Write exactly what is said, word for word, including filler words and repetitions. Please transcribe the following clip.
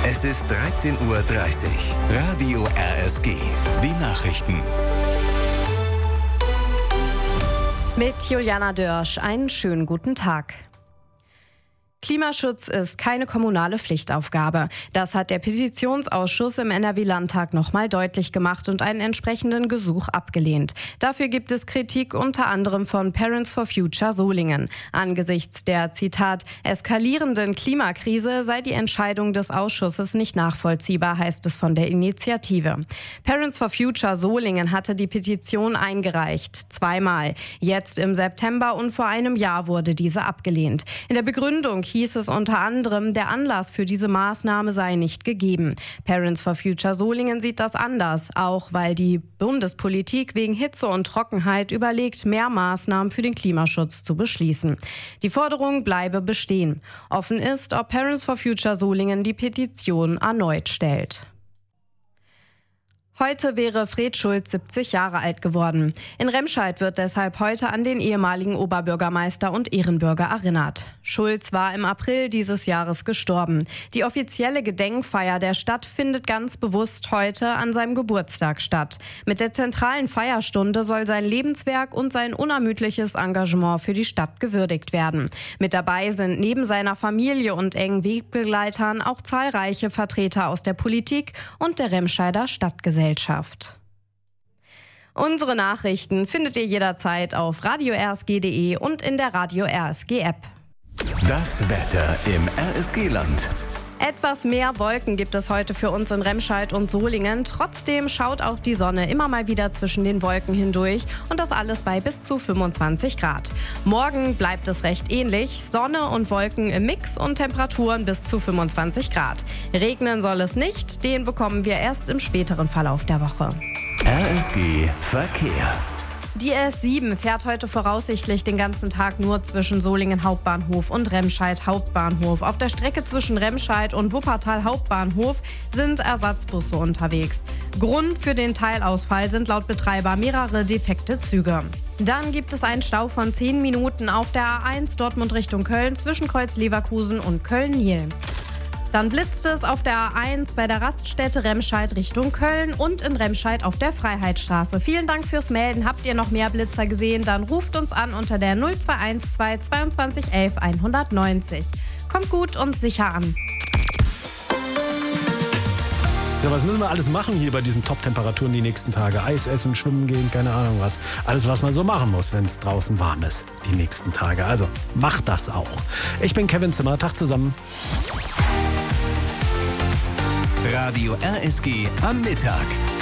Es ist dreizehn Uhr dreißig. Radio R S G. Die Nachrichten. Mit Juliana Dörsch, einen schönen guten Tag. Klimaschutz ist keine kommunale Pflichtaufgabe. Das hat der Petitionsausschuss im N R W-Landtag nochmal deutlich gemacht und einen entsprechenden Gesuch abgelehnt. Dafür gibt es Kritik unter anderem von Parents for Future Solingen. Angesichts der, Zitat, eskalierenden Klimakrise sei die Entscheidung des Ausschusses nicht nachvollziehbar, heißt es von der Initiative. Parents for Future Solingen hatte die Petition eingereicht. Zweimal. Jetzt im September und vor einem Jahr wurde diese abgelehnt. In der Begründung hieß es unter anderem, der Anlass für diese Maßnahme sei nicht gegeben. Parents for Future Solingen sieht das anders, auch weil die Bundespolitik wegen Hitze und Trockenheit überlegt, mehr Maßnahmen für den Klimaschutz zu beschließen. Die Forderung bleibe bestehen. Offen ist, ob Parents for Future Solingen die Petition erneut stellt. Heute wäre Fred Schulz siebzig Jahre alt geworden. In Remscheid wird deshalb heute an den ehemaligen Oberbürgermeister und Ehrenbürger erinnert. Schulz war im April dieses Jahres gestorben. Die offizielle Gedenkfeier der Stadt findet ganz bewusst heute an seinem Geburtstag statt. Mit der zentralen Feierstunde soll sein Lebenswerk und sein unermüdliches Engagement für die Stadt gewürdigt werden. Mit dabei sind neben seiner Familie und engen Wegbegleitern auch zahlreiche Vertreter aus der Politik und der Remscheider Stadtgesellschaft. Unsere Nachrichten findet ihr jederzeit auf radio r s g punkt d e und in der Radio R S G App. Das Wetter im R S G-Land. Etwas mehr Wolken gibt es heute für uns in Remscheid und Solingen. Trotzdem schaut auch die Sonne immer mal wieder zwischen den Wolken hindurch und das alles bei bis zu fünfundzwanzig Grad. Morgen bleibt es recht ähnlich. Sonne und Wolken im Mix und Temperaturen bis zu fünfundzwanzig Grad. Regnen soll es nicht, den bekommen wir erst im späteren Verlauf der Woche. R S G Verkehr. Die S sieben fährt heute voraussichtlich den ganzen Tag nur zwischen Solingen Hauptbahnhof und Remscheid Hauptbahnhof. Auf der Strecke zwischen Remscheid und Wuppertal Hauptbahnhof sind Ersatzbusse unterwegs. Grund für den Teilausfall sind laut Betreiber mehrere defekte Züge. Dann gibt es einen Stau von zehn Minuten auf der A eins Dortmund Richtung Köln zwischen Kreuz Leverkusen und Köln-Niel. Dann blitzt es auf der A eins bei der Raststätte Remscheid Richtung Köln und in Remscheid auf der Freiheitsstraße. Vielen Dank fürs Melden. Habt ihr noch mehr Blitzer gesehen? Dann ruft uns an unter der null zwei eins zwei zweiundzwanzig elf hundertneunzig. Kommt gut und sicher an. Ja, was müssen wir alles machen hier bei diesen Top-Temperaturen die nächsten Tage? Eis essen, schwimmen gehen, keine Ahnung was. Alles, was man so machen muss, wenn es draußen warm ist die nächsten Tage. Also macht das auch. Ich bin Kevin Zimmer. Tag zusammen. Radio R S G am Mittag.